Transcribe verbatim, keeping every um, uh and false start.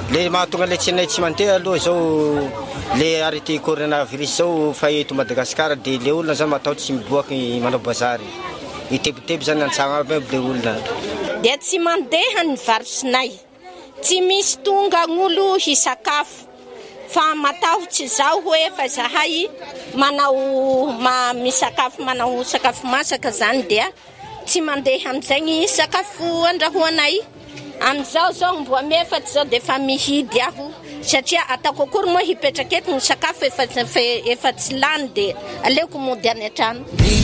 Le mahatonga le tsy nay tsy mandeha aloha zao le arrêté coronavirus zao fa eto Madagasikara dia le olona zany matahotra tsy miboaky manao bazary itebiteby zany an-tsagno aby aby le olona dia tsy mandeha ny varosinay tsy misy tonga gn'olo hisakafo fa matahotra izao hoe efa zahay manao ma misakafo manao sakafo masaka zany dia tsy mandeha am'izay sakafo andrahoanay am'izao zao mbo amefaty zao dia efa mihidy aho satria ataoko akory moa hipetraky eto ny sakafo efa efa tsy lany dia aleoko mody any an-trano.